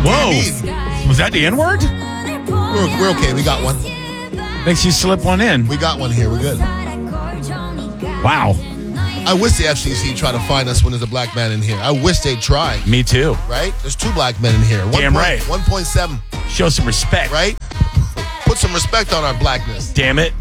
Whoa. Was that the N-word? We're okay. We got one. Makes you slip one in. We got one here. We're good. Wow. I wish the FCC tried to find us when there's a black man in here. I wish they'd try. Me too. Right? There's 2 black men in here. Damn right. 1.7. Show some respect. Right? Put some respect on our blackness. Damn it.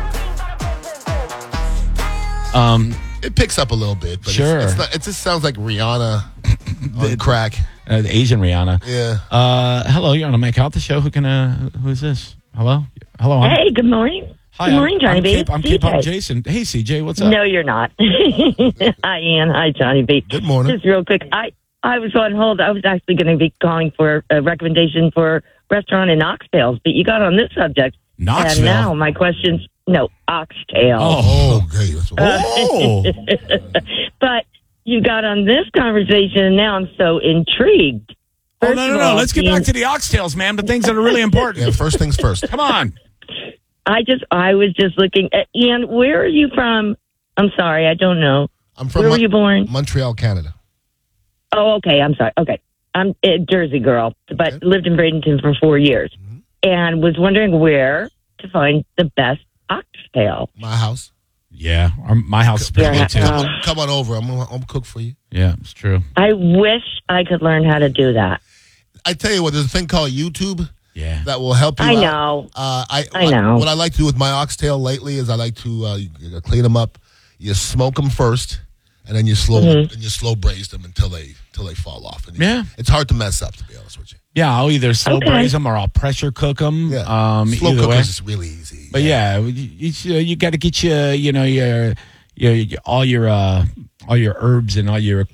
It picks up a little bit, but sure. it's not, it just sounds like Rihanna on crack. The Asian Rihanna. Yeah. Hello, you're on a Mike Calta show. Who is this? Hello? Hey, good morning. Hi, good morning, Johnny B. I'm K-Pop Jason. Hey, CJ, what's up? No, you're not. Hi, Ian. Hi, Johnny B. Good morning. Just real quick, I was on hold. I was actually going to be calling for a recommendation for a restaurant in Oxtails, but you got on this subject. Knoxville? And now my question's, no, Oxtail. Oh, okay. Oh. But you got on this conversation, and now I'm so intrigued. Oh, no. Let's get back to the Oxtails, man, but things that are really important. Yeah, first things first. Come on. I was just looking at, Ian, where are you from? I'm sorry, I don't know. I'm from Where were you born? Montreal, Canada. Oh, okay. I'm sorry. Okay. I'm a Jersey girl, but lived in Bradenton for 4 years and was wondering where to find the best oxtail. My house. Yeah, my house is pretty good, too. Come on over. I'm gonna cook for you. Yeah, it's true. I wish I could learn how to do that. I tell you what, there's a thing called YouTube. Yeah. That will help you I out. know. I know. What I like to do with my oxtail lately is I like to clean them up. You smoke them first, and then you slow braise them until they fall off. And it's hard to mess up, to be honest with you. Yeah, I'll either slow braise them or I'll pressure cook them. Yeah. Slow cookers is really easy. But you got to get your all your herbs and all your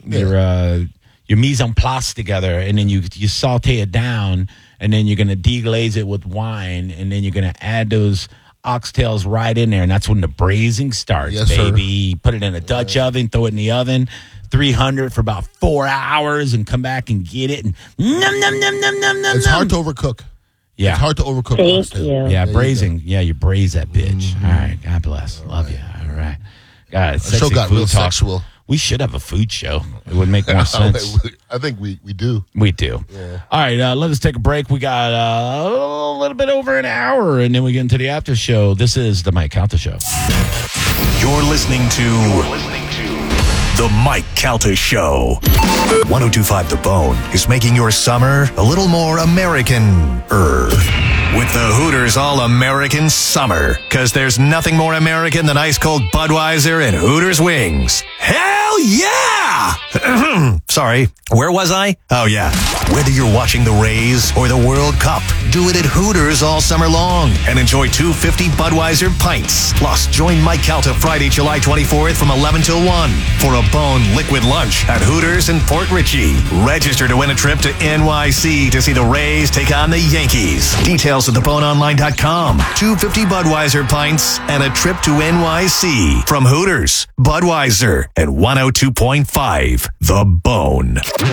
mise en place together, and then you saute it down. And then you're going to deglaze it with wine, and then you're going to add those oxtails right in there, and that's when the braising starts, baby. Sir. Put it in a Dutch oven, throw it in the oven, 300 for about 4 hours, and come back and get it. And num, num, num, num, num, num. It's hard to overcook. Yeah. It's hard to overcook. Thank you. Yeah, braising. Yeah, you braise that bitch. All right. God bless. Love you. All right. God, the show got real sexual. We should have a food show. It would make more sense. I think we do. We do. Yeah. All right, let us take a break. We got a little bit over an hour, and then we get into the after show. This is the Mike Calta Show. You're listening to the Mike Calta Show. 102.5 The Bone is making your summer a little more American-er. With the Hooters All-American Summer. Because there's nothing more American than ice-cold Budweiser and Hooters wings. Hell yeah! Sorry, where was I? Oh, yeah. Whether you're watching the Rays or the World Cup, do it at Hooters all summer long and enjoy 250 Budweiser pints. Plus, join Mike Calta Friday, July 24th from 11 till 1 for a Bone liquid lunch at Hooters in Port Richey. Register to win a trip to NYC to see the Rays take on the Yankees. Details at theboneonline.com. 250 Budweiser pints and a trip to NYC from Hooters, Budweiser, and 102.5 The Bone.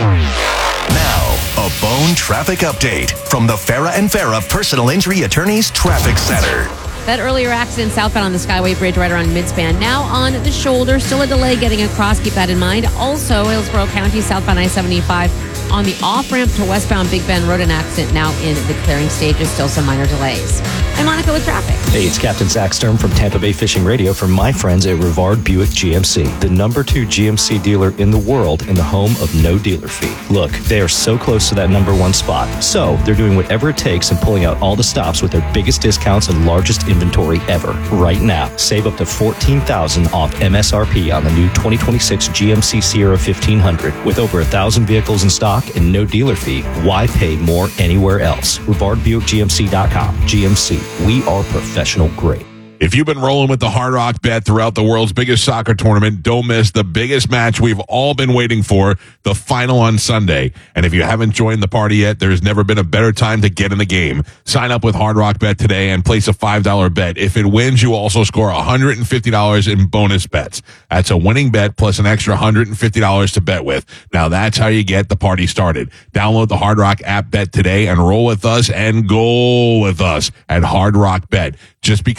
Now, a Bone traffic update from the Farah and Farah Personal Injury Attorneys Traffic Center. That earlier accident southbound on the Skyway Bridge right around midspan. Now on the shoulder. Still a delay getting across. Keep that in mind. Also, Hillsborough County southbound I-75 on the off-ramp to westbound Big Bend Road. An accident now in the clearing stages. Still some minor delays. I'm Monica with traffic. Hey, it's Captain Zach Sturm from Tampa Bay Fishing Radio for my friends at Rivard Buick GMC, the #2 GMC dealer in the world and the home of no dealer fee. Look, they are so close to that #1 spot. So they're doing whatever it takes and pulling out all the stops with their biggest discounts and largest inventory ever. Right now, save up to $14,000 off MSRP on the new 2026 GMC Sierra 1500. With over 1,000 vehicles in stock and no dealer fee, why pay more anywhere else? RivardBuickGMC.com. GMC. We are professional grade. If you've been rolling with the Hard Rock Bet throughout the world's biggest soccer tournament, don't miss the biggest match we've all been waiting for, the final on Sunday. And if you haven't joined the party yet, there's never been a better time to get in the game. Sign up with Hard Rock Bet today and place a $5 bet. If it wins, you also score $150 in bonus bets. That's a winning bet plus an extra $150 to bet with. Now that's how you get the party started. Download the Hard Rock app bet today and roll with us and goal with us at Hard Rock Bet. Just because the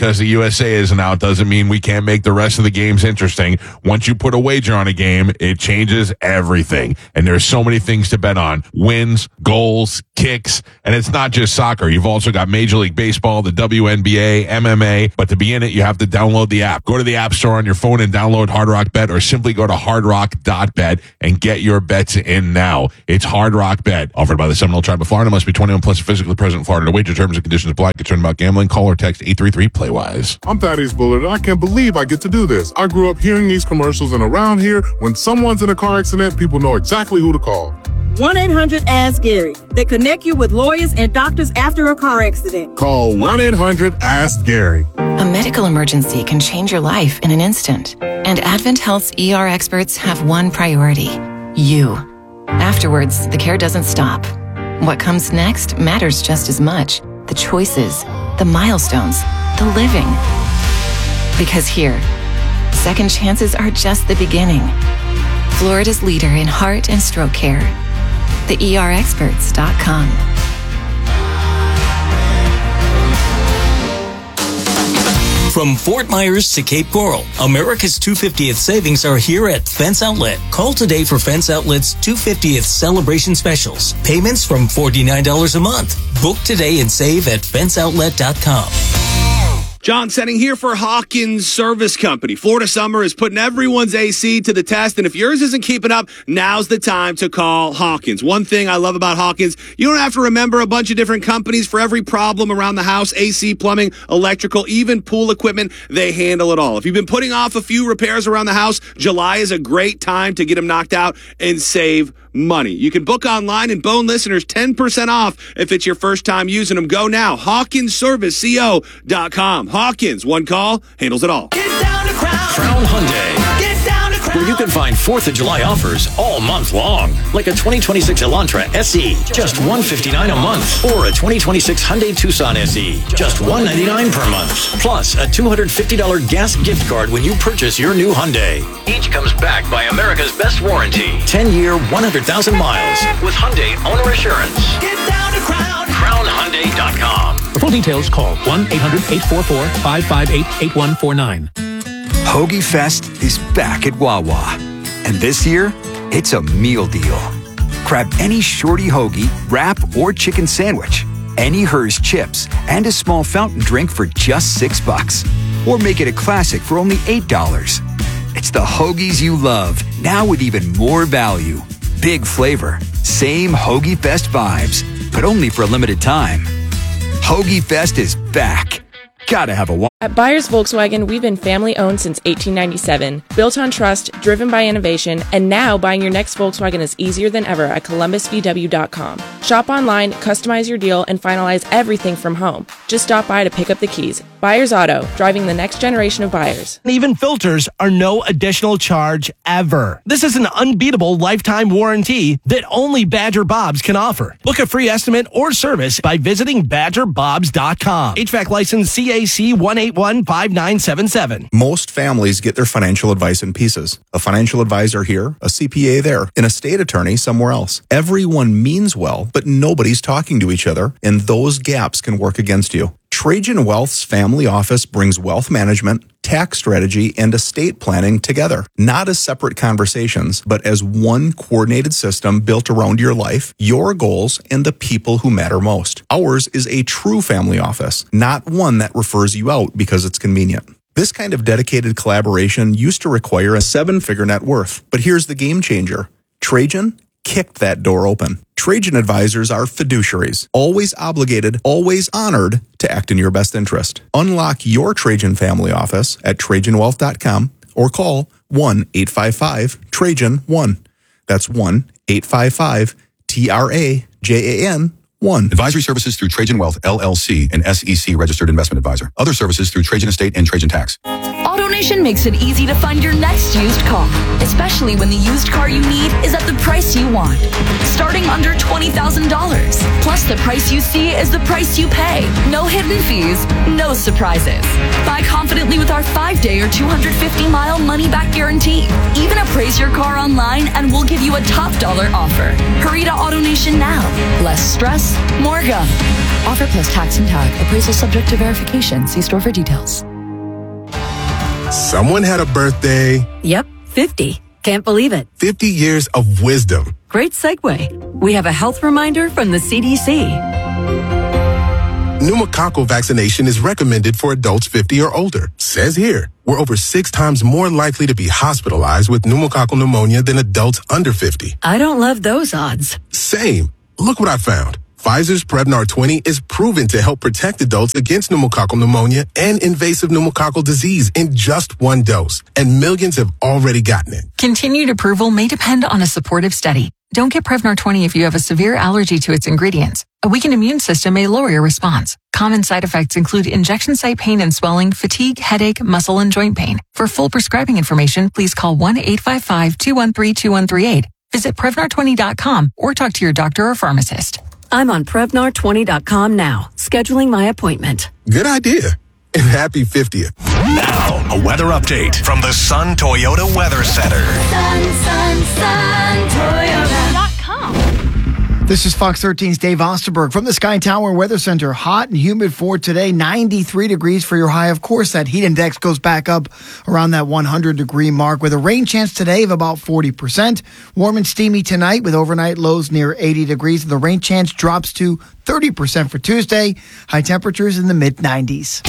USA isn't out doesn't mean we can't make the rest of the games interesting. Once you put a wager on a game, it changes everything. And there's so many things to bet on. Wins, goals, kicks, and it's not just soccer. You've also got Major League Baseball, the WNBA, MMA, but to be in it, you have to download the app. Go to the App Store on your phone and download Hard Rock Bet, or simply go to hardrock.bet and get your bets in now. It's Hard Rock Bet, offered by the Seminole Tribe of Florida. Must be 21 plus, physically present in Florida. To wager, terms and conditions apply. Concerned about gambling? Call or text 833-PLAY-WISE. I'm Thaddeus Bullard, and I can't believe I get to do this. I grew up hearing these commercials, and around here, when someone's in a car accident, people know exactly who to call. 1-800-ASK-GARY. They connect you with lawyers and doctors after a car accident. Call 1-800-ASK-GARY. A medical emergency can change your life in an instant. And Advent Health's ER experts have one priority: you. Afterwards, the care doesn't stop. What comes next matters just as much. The choices, the milestones, the living. Because here, second chances are just the beginning. Florida's leader in heart and stroke care. TheERexperts.com. From Fort Myers to Cape Coral, America's 250th savings are here at Fence Outlet. Call today for Fence Outlet's 250th celebration specials. Payments from $49 a month. Book today and save at fenceoutlet.com. John Setting here for Hawkins Service Company. Florida summer is putting everyone's AC to the test, and if yours isn't keeping up, now's the time to call Hawkins. One thing I love about Hawkins, you don't have to remember a bunch of different companies for every problem around the house: AC, plumbing, electrical, even pool equipment. They handle it all. If you've been putting off a few repairs around the house, July is a great time to get them knocked out and save money. You can book online, and Bone listeners 10% off if it's your first time using them. Go now. HawkinsServiceCo.com. Hawkins, one call, handles it all. Get down to Crown Hyundai. Get down to Crown. Where you can find 4th of July offers all month long. Like a 2026 Elantra SE, just $159 a month. Or a 2026 Hyundai Tucson SE, just $199 per month. Plus a $250 gas gift card when you purchase your new Hyundai. Each comes backed by America's best warranty. 10-year, 100,000 miles with Hyundai Owner Assurance. Get down to Crown. CrownHyundai.com. For full details, call 1-800-844-558-8149. Hoagie Fest is back at Wawa. And this year, it's a meal deal. Grab any shorty hoagie, wrap, or chicken sandwich, any Hers chips, and a small fountain drink for just $6. Or make it a classic for only $8. It's the hoagies you love, now with even more value. Big flavor, same Hoagie Fest vibes, but only for a limited time. Hoagie Fest is back. Gotta have a At Byers Volkswagen, we've been family-owned since 1897, built on trust, driven by innovation, and now buying your next Volkswagen is easier than ever at ColumbusVW.com. Shop online, customize your deal, and finalize everything from home. Just stop by to pick up the keys. Byers Auto, driving the next generation of buyers. Even filters are no additional charge ever. This is an unbeatable lifetime warranty that only Badger Bob's can offer. Book a free estimate or service by visiting BadgerBobs.com. HVAC license CAC 1815977. Most families get their financial advice in pieces. A financial advisor here, a CPA there, an estate attorney somewhere else. Everyone means well, but nobody's talking to each other, and those gaps can work against you. Trajan Wealth's family office brings wealth management, tax strategy, and estate planning together, not as separate conversations, but as one coordinated system built around your life, your goals, and the people who matter most. Ours is a true family office, not one that refers you out because it's convenient. This kind of dedicated collaboration used to require a 7-figure net worth, but here's the game changer. Trajan kicked that door open. Trajan advisors are fiduciaries, always obligated, always honored to act in your best interest. Unlock your Trajan family office at TrajanWealth.com or call 1-855-TRAJAN-1. That's 1-855-TRAJAN-1. Advisory services through Trajan Wealth, LLC, an SEC registered investment advisor. Other services through Trajan Estate and Trajan Tax. AutoNation makes it easy to find your next used car, especially when the used car you need is at the price you want. Starting under $20,000. Plus, the price you see is the price you pay. No hidden fees, no surprises. Buy confidently with our 5-day or 250-mile money-back guarantee. Even appraise your car online and we'll give you a top dollar offer. Hurry to AutoNation now. Less stress, more gun. Offer plus tax and tag. Appraisal subject to verification. See store for details. Someone had a birthday. Yep, 50. Can't believe it. 50 years of wisdom. Great segue. We have a health reminder from the CDC. Pneumococcal vaccination is recommended for adults 50 or older. Says here, we're over 6 times more likely to be hospitalized with pneumococcal pneumonia than adults under 50. I don't love those odds. Same. Look what I found. Pfizer's Prevnar 20 is proven to help protect adults against pneumococcal pneumonia and invasive pneumococcal disease in just 1 dose. And millions have already gotten it. Continued approval may depend on a supportive study. Don't get Prevnar 20 if you have a severe allergy to its ingredients. A weakened immune system may lower your response. Common side effects include injection site pain and swelling, fatigue, headache, muscle, and joint pain. For full prescribing information, please call 1-855-213-2138. Visit Prevnar20.com or talk to your doctor or pharmacist. I'm on Prevnar20.com now, scheduling my appointment. Good idea. And happy 50th. Now, a weather update from the Sun Toyota Weather Center. Sun, Toyota.com. This is Fox 13's Dave Osterberg from the Sky Tower Weather Center. Hot and humid for today, 93 degrees for your high. Of course, that heat index goes back up around that 100-degree mark with a rain chance today of about 40%. Warm and steamy tonight with overnight lows near 80 degrees. The rain chance drops to 30% for Tuesday. High temperatures in the mid-90s.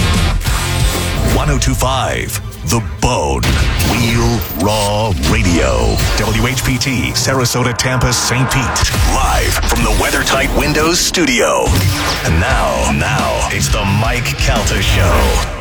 1025 The Bone. Wheel Raw Radio. WHPT, Sarasota, Tampa, St. Pete. Live from the WeatherTight Windows studio. And now, it's the Mike Calta Show.